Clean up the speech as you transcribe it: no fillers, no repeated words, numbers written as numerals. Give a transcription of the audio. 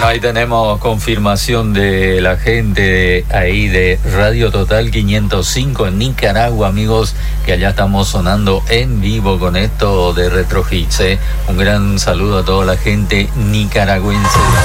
Bueno, ahí tenemos confirmación de la gente ahí de Radio Total 505 en Nicaragua, amigos, que allá estamos sonando en vivo con esto de Retro Hits. Un gran saludo a toda la gente nicaragüense.